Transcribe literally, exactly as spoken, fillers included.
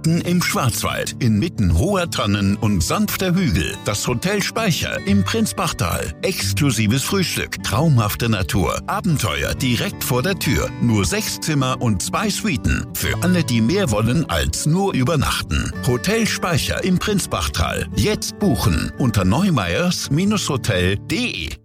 Mitten im Schwarzwald, inmitten hoher Tannen und sanfter Hügel. Das Hotel Speicher im Prinzbachtal. Exklusives Frühstück, traumhafte Natur, Abenteuer direkt vor der Tür. Nur sechs Zimmer und zwei Suiten. Für alle, die mehr wollen als nur übernachten. Hotel Speicher im Prinzbachtal. Jetzt buchen unter neumeyers Bindestrich hotel punkt de.